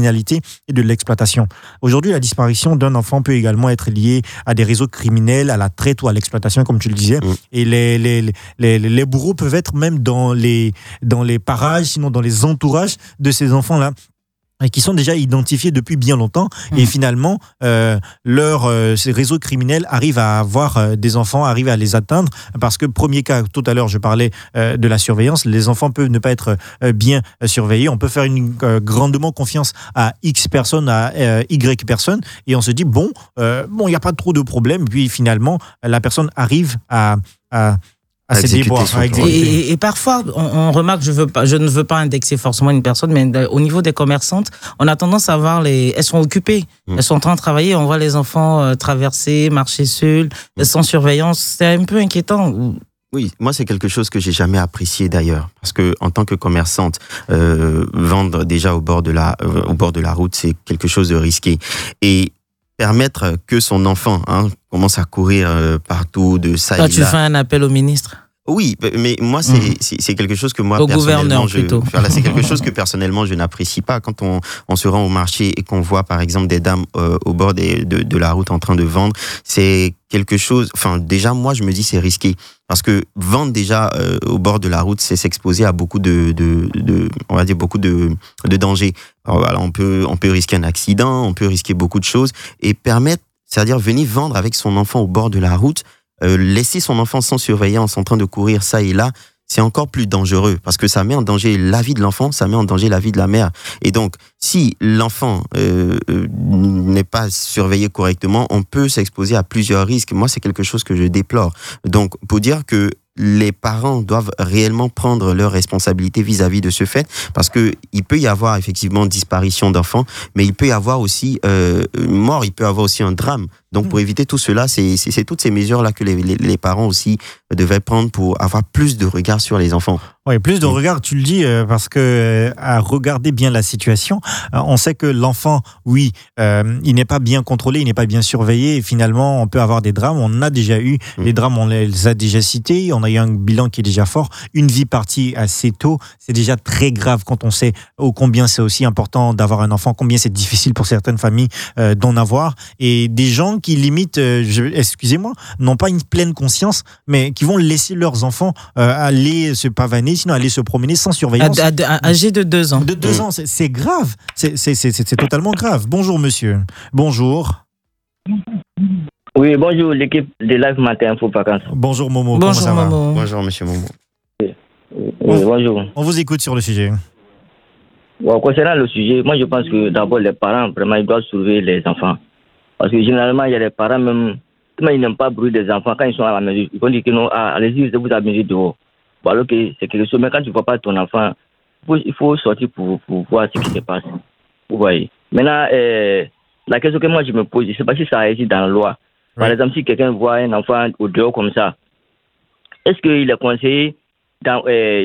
criminalité et de l'exploitation. Aujourd'hui, la disparition d'un enfant peut également être liée à des réseaux criminels, à la traite ou à l'exploitation, comme tu le disais. Et les bourreaux peuvent être même dans les parages, sinon dans les entourages de ces enfants-là, et qui sont déjà identifiés depuis bien longtemps. Et finalement, ces réseaux criminels arrivent à avoir des enfants, arrivent à les atteindre, parce que premier cas, tout à l'heure, je parlais de la surveillance. Les enfants peuvent ne pas être bien surveillés. On peut faire grandement confiance à X personnes, à Y personnes, et on se dit, il n'y a pas trop de problème. Puis finalement, la personne arrive à et parfois, on remarque, je ne veux pas indexer forcément une personne, mais au niveau des commerçantes, on a tendance à voir elles sont occupées, elles sont en train de travailler, on voit les enfants traverser, marcher seuls, sans surveillance. C'est un peu inquiétant. Oui, moi c'est quelque chose que j'ai jamais apprécié d'ailleurs, parce que en tant que commerçante, vendre déjà au bord de la route, c'est quelque chose de risqué. Et permettre que son enfant commence à courir partout de ça et là. Tu fais un appel au ministre? Oui, mais moi c'est quelque chose que moi au personnellement c'est quelque chose que personnellement je n'apprécie pas quand on se rend au marché et qu'on voit par exemple des dames au bord de la route en train de vendre. C'est quelque chose, déjà moi je me dis c'est risqué, parce que vendre déjà au bord de la route, c'est s'exposer à beaucoup on va dire beaucoup de dangers. Alors, voilà, on peut risquer un accident, on peut risquer beaucoup de choses, et c'est-à-dire venir vendre avec son enfant au bord de la route, laisser son enfant sans surveillance en train de courir ça et là, c'est encore plus dangereux, parce que ça met en danger la vie de l'enfant, ça met en danger la vie de la mère. Et donc, si l'enfant n'est pas surveillé correctement, on peut s'exposer à plusieurs risques. Moi, c'est quelque chose que je déplore. Donc, pour dire que les parents doivent réellement prendre leurs responsabilités vis-à-vis de ce fait, parce que il peut y avoir effectivement disparition d'enfants, mais il peut y avoir aussi mort, il peut y avoir aussi un drame. Donc pour éviter tout cela, c'est toutes ces mesures-là que les parents aussi devaient prendre pour avoir plus de regard sur les enfants. Oui, plus de regard, tu le dis, parce que à regarder bien la situation, on sait que l'enfant, il n'est pas bien contrôlé, il n'est pas bien surveillé, et finalement, on peut avoir des drames. On a déjà eu les drames, on les a déjà cités, on a eu un bilan qui est déjà fort. Une vie partie assez tôt, c'est déjà très grave quand on sait combien c'est aussi important d'avoir un enfant, combien c'est difficile pour certaines familles d'en avoir, et des gens qui limite, excusez-moi, n'ont pas une pleine conscience, mais qui vont laisser leurs enfants aller se pavaner, sinon aller se promener sans surveillance. Âgé de 2 ans. De 2 ans, c'est grave. C'est totalement grave. Bonjour, monsieur. Bonjour. Oui, bonjour, l'équipe de Live Matin Info Vacances. Bonjour, Momo. Bonjour, comment ça Momo. Va? Bonjour, monsieur Momo. Oui, bonjour. On vous écoute sur le sujet. Bon, concernant le sujet, moi je pense que d'abord les parents, vraiment, ils doivent surveiller les enfants. Parce que généralement, il y a des parents même, ils n'aiment pas le bruit des enfants quand ils sont à la maison. Ils vont dire que non, allez-y, vous amusez dehors. Bon, alors que c'est quelque chose, mais quand tu ne vois pas ton enfant, il faut sortir pour voir ce qui se passe. Vous voyez. Maintenant, la question que moi je me pose, je ne sais pas si ça existe dans la loi. Par exemple, si quelqu'un voit un enfant au dehors comme ça, est-ce qu'il est conseillé d'envoyer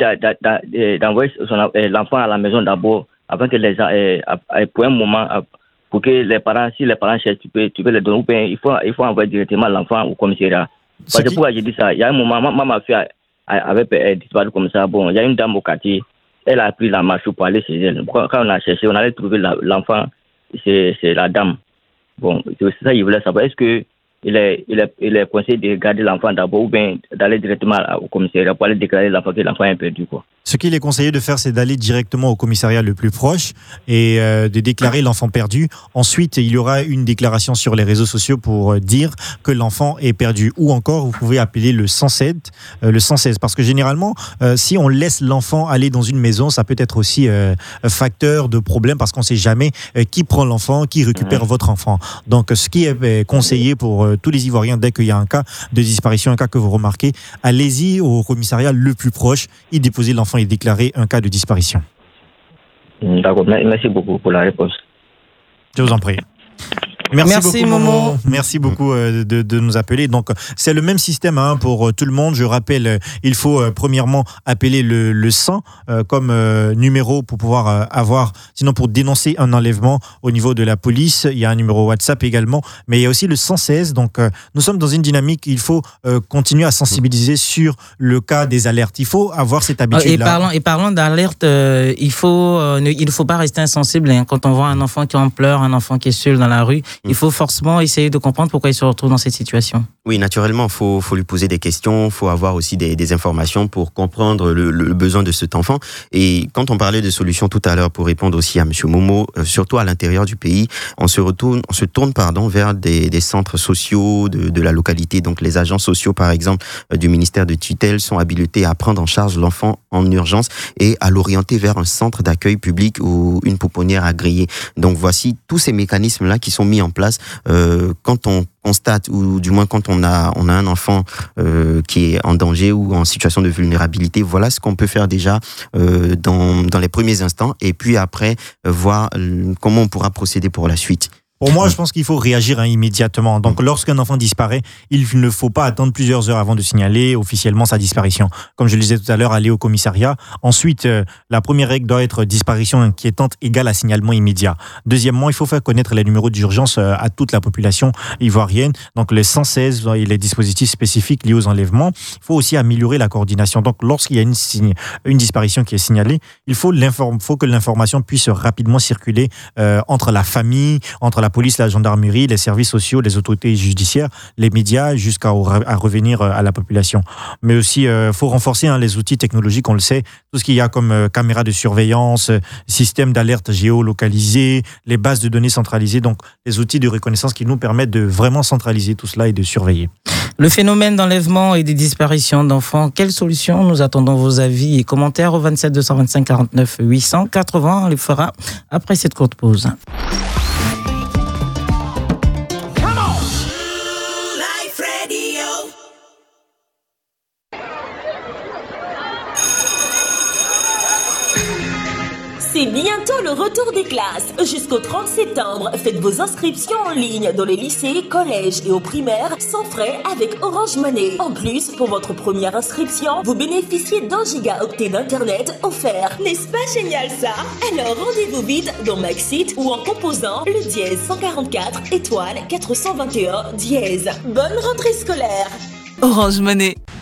l'enfant à la maison d'abord, avant que pour un moment, pour que les parents, si les parents cherchent, tu peux les donner, ou bien il faut envoyer directement l'enfant au commissariat. Parce que pourquoi je dis ça, il y a un moment, ma fille avait disparu comme ça. Bon, il y a une dame au quartier, elle a pris la marche pour aller chez elle. Quand on a cherché, on allait trouver l'enfant, c'est la dame. Bon, c'est ça qu'il voulait savoir. Est-ce que il est conseillé de garder l'enfant d'abord ou bien d'aller directement au commissariat pour aller déclarer l'enfant que l'enfant est perdu, quoi. Ce qu'il est conseillé de faire, c'est d'aller directement au commissariat le plus proche et de déclarer l'enfant perdu. Ensuite, il y aura une déclaration sur les réseaux sociaux pour dire que l'enfant est perdu. Ou encore, vous pouvez appeler le 107, le 116. Parce que généralement, si on laisse l'enfant aller dans une maison, ça peut être aussi facteur de problème parce qu'on ne sait jamais qui prend l'enfant, qui récupère votre enfant. Donc, ce qui est conseillé pour tous les Ivoiriens, dès qu'il y a un cas de disparition, un cas que vous remarquez, allez-y au commissariat le plus proche, y déposez l'enfant et déclarer un cas de disparition. D'accord, merci beaucoup pour la réponse. Je vous en prie. Merci, beaucoup, Momo. Merci beaucoup de nous appeler. Donc, c'est le même système pour tout le monde. Je rappelle, il faut premièrement appeler le 100 comme numéro pour pouvoir avoir, sinon pour dénoncer un enlèvement au niveau de la police. Il y a un numéro WhatsApp également, mais il y a aussi le 116. Donc, nous sommes dans une dynamique. Il faut continuer à sensibiliser sur le cas des alertes. Il faut avoir cette habitude-là. Et parlant d'alerte, il ne faut pas rester insensible. Quand on voit un enfant qui en pleure, un enfant qui est seul dans la rue, il faut forcément essayer de comprendre pourquoi il se retrouve dans cette situation. Oui, naturellement, faut lui poser des questions, faut avoir aussi des informations pour comprendre le besoin de cet enfant. Et quand on parlait de solutions tout à l'heure, pour répondre aussi à Monsieur Momo, surtout à l'intérieur du pays, on se tourne vers des centres sociaux de la localité. Donc les agents sociaux, par exemple, du ministère de tutelle sont habilités à prendre en charge l'enfant en urgence et à l'orienter vers un centre d'accueil public ou une pouponnière agréée. Donc voici tous ces mécanismes-là qui sont mis en place quand on constate, ou du moins quand on a un enfant qui est en danger ou en situation de vulnérabilité. Voilà ce qu'on peut faire déjà dans les premiers instants, et puis après voir comment on pourra procéder pour la suite. Pour moi, je pense qu'il faut réagir immédiatement. Donc, lorsqu'un enfant disparaît, il ne faut pas attendre plusieurs heures avant de signaler officiellement sa disparition. Comme je le disais tout à l'heure, aller au commissariat. Ensuite, la première règle doit être disparition inquiétante égale à signalement immédiat. Deuxièmement, il faut faire connaître les numéros d'urgence à toute la population ivoirienne. Donc, les 116 et les dispositifs spécifiques liés aux enlèvements. Il faut aussi améliorer la coordination. Donc, lorsqu'il y a une disparition qui est signalée, il faut que l'information puisse rapidement circuler entre la famille, entre la police, la gendarmerie, les services sociaux, les autorités judiciaires, les médias, jusqu'à revenir à la population. Mais aussi, faut renforcer les outils technologiques, on le sait, tout ce qu'il y a comme caméras de surveillance, système d'alerte géolocalisé, les bases de données centralisées, donc les outils de reconnaissance qui nous permettent de vraiment centraliser tout cela et de surveiller. Le phénomène d'enlèvement et des disparitions d'enfants, quelles solutions? Nous attendons vos avis et commentaires au 27 225 49 880. On les fera après cette courte pause. C'est bientôt le retour des classes. Jusqu'au 30 septembre, faites vos inscriptions en ligne dans les lycées, collèges et aux primaires sans frais avec Orange Money. En plus, pour votre première inscription, vous bénéficiez d'1 gigaoctet d'internet offert. N'est-ce pas génial ça? Alors rendez-vous vite dans Maxit ou en composant le dièse 144 étoile 421 dièse. Bonne rentrée scolaire. Orange Money.